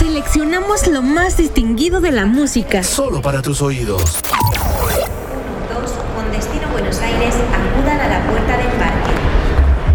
Seleccionamos lo más distinguido de la música. Solo para tus oídos. 2, con destino Buenos Aires a